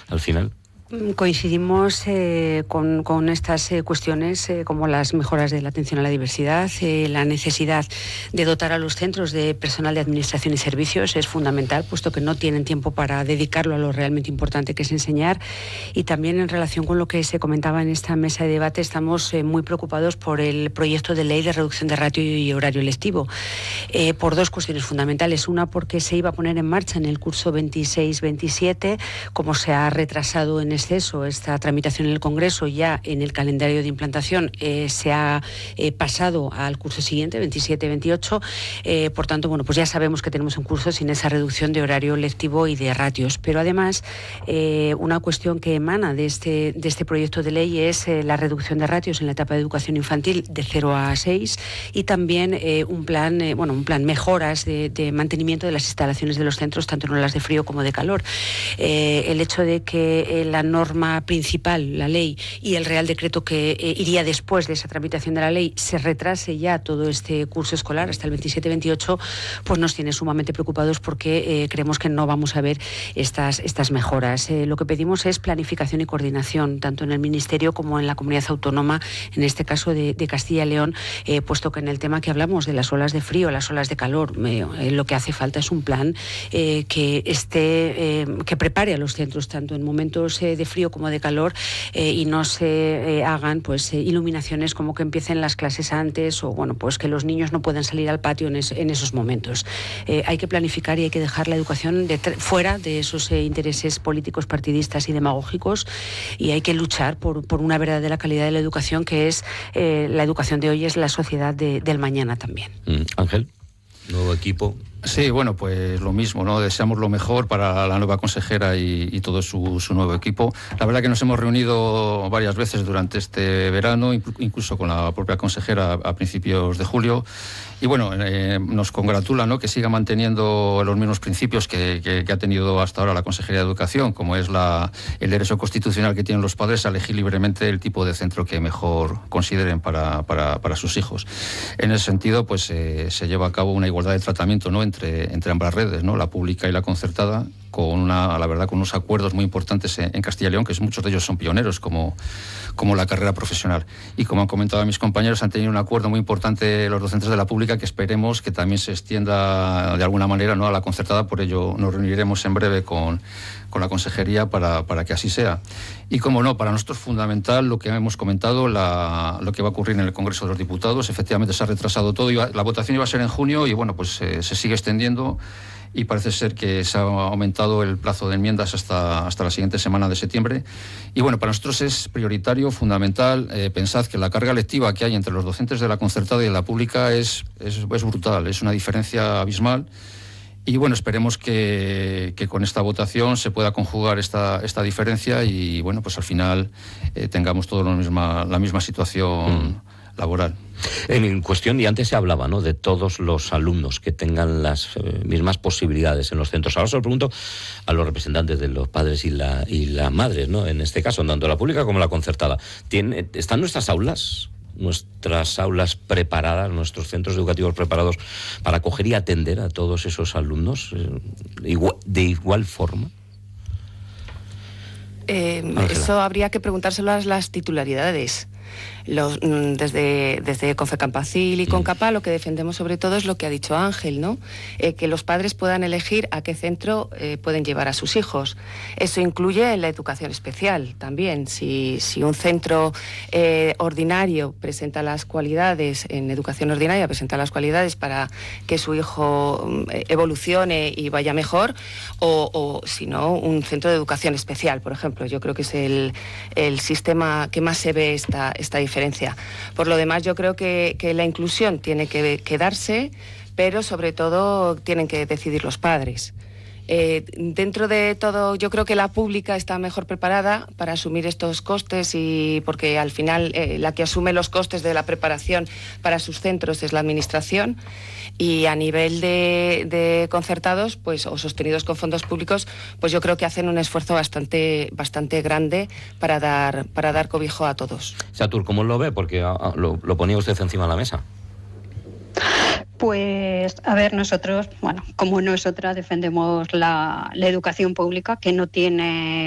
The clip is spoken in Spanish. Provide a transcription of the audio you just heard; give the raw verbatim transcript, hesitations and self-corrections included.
al final. Coincidimos eh, con, con estas eh, cuestiones eh, como las mejoras de la atención a la diversidad, eh, la necesidad de dotar a los centros de personal de administración y servicios es fundamental, puesto que no tienen tiempo para dedicarlo a lo realmente importante que es enseñar. Y también en relación con lo que se comentaba en esta mesa de debate, estamos eh, muy preocupados por el proyecto de ley de reducción de ratio y horario lectivo, eh, por dos cuestiones fundamentales. Una, porque se iba a poner en marcha en el curso veintiséis veintisiete, como se ha retrasado en exceso esta tramitación en el Congreso, ya en el calendario de implantación eh, se ha eh, pasado al curso siguiente, veintisiete veintiocho, eh, por tanto, bueno, pues ya sabemos que tenemos un curso sin esa reducción de horario lectivo y de ratios, pero además eh, una cuestión que emana de este, de este proyecto de ley es eh, la reducción de ratios en la etapa de educación infantil de cero a seis y también eh, un plan, eh, bueno, un plan mejoras de, de mantenimiento de las instalaciones de los centros, tanto en olas de frío como de calor. Eh, el hecho de que eh, la norma principal, la ley, y el Real Decreto que eh, iría después de esa tramitación de la ley se retrase ya todo este curso escolar hasta el veintisiete veintiocho, pues nos tiene sumamente preocupados porque eh, creemos que no vamos a ver estas, estas mejoras. Eh, lo que pedimos es planificación y coordinación, tanto en el Ministerio como en la comunidad autónoma, en este caso de, de Castilla y León, eh, puesto que en el tema que hablamos de las olas de frío, las olas de calor, eh, eh, lo que hace falta es un plan eh, que esté, eh, que prepare a los centros tanto en momentos eh, de frío como de calor eh, y no se eh, hagan pues eh, iluminaciones como que empiecen las clases antes o bueno pues que los niños no puedan salir al patio en, es, en esos momentos. Eh, hay que planificar y hay que dejar la educación de, fuera de esos eh, intereses políticos partidistas y demagógicos y hay que luchar por, por una verdadera calidad de la educación que es eh, la educación de hoy es la sociedad de, del mañana también. Mm, Ángel, nuevo equipo. Sí, bueno, pues lo mismo, ¿no? Deseamos lo mejor para la nueva consejera y, y todo su, su nuevo equipo. La verdad que nos hemos reunido varias veces durante este verano, incluso con la propia consejera a principios de julio. Y bueno, eh, nos congratula, ¿no?, que siga manteniendo los mismos principios que, que, que ha tenido hasta ahora la Consejería de Educación, como es la, el derecho constitucional que tienen los padres a elegir libremente el tipo de centro que mejor consideren para, para, para sus hijos. En ese sentido, pues eh, se lleva a cabo una igualdad de tratamiento, ¿no?, entre, entre ambas redes, ¿no?, la pública y la concertada, con una, la verdad, con unos acuerdos muy importantes en, en Castilla y León, que muchos de ellos son pioneros, como, como la carrera profesional. Y como han comentado mis compañeros, han tenido un acuerdo muy importante los docentes de la pública que esperemos que también se extienda de alguna manera, ¿no?, a la concertada. Por ello nos reuniremos en breve con, con la consejería para, para que así sea. Y como no, para nosotros es fundamental lo que hemos comentado, la, lo que va a ocurrir en el Congreso de los Diputados. Efectivamente se ha retrasado todo, iba, la votación iba a ser en junio y bueno, pues eh, se sigue extendiendo. Y parece ser que se ha aumentado el plazo de enmiendas hasta, hasta la siguiente semana de septiembre. Y bueno, para nosotros es prioritario, fundamental. Eh, pensad que la carga lectiva que hay entre los docentes de la concertada y de la pública es, es, es brutal, es una diferencia abismal. Y bueno, esperemos que, que con esta votación se pueda conjugar esta, esta diferencia y bueno, pues al final eh, tengamos todos la misma, la misma situación mm. laboral. En cuestión, y antes se hablaba, ¿no?, de todos los alumnos que tengan las eh, mismas posibilidades en los centros. Ahora se lo pregunto a los representantes de los padres y, la, y las madres, ¿no?, en este caso, tanto la pública como la concertada. ¿Tiene, ¿Están nuestras aulas, nuestras aulas preparadas, nuestros centros educativos preparados para acoger y atender a todos esos alumnos eh, igual, de igual forma? Eh, eso habría que preguntárselo a las titularidades. Los, desde, desde Confecampacil y Concapa lo que defendemos sobre todo es lo que ha dicho Ángel, ¿no? Eh, que los padres puedan elegir a qué centro eh, pueden llevar a sus hijos. Eso incluye la educación especial también. Si, si un centro eh, ordinario presenta las cualidades, en educación ordinaria presenta las cualidades para que su hijo eh, evolucione y vaya mejor, o, o si no, un centro de educación especial, por ejemplo. Yo creo que es el, el sistema que más se ve esta, esta diferencia. Por lo demás, yo creo que, que la inclusión tiene que quedarse, pero sobre todo tienen que decidir los padres. Eh, dentro de todo, yo creo que la pública está mejor preparada para asumir estos costes, y porque al final eh, la que asume los costes de la preparación para sus centros es la administración, y a nivel de, de concertados, pues, o sostenidos con fondos públicos, pues yo creo que hacen un esfuerzo bastante, bastante grande para dar, para dar cobijo a todos. Satur, ¿cómo lo ve? Porque a, lo, lo ponía usted encima de la mesa. Pues, a ver, nosotros, bueno, como nosotras defendemos la, la educación pública, que no tiene